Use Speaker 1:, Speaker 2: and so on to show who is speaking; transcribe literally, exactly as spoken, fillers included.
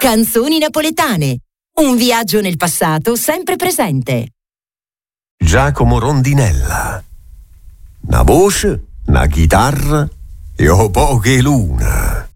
Speaker 1: Canzoni napoletane. Un viaggio nel passato sempre presente.
Speaker 2: Giacomo Rondinella. Una voce, una chitarra e un po' che luna.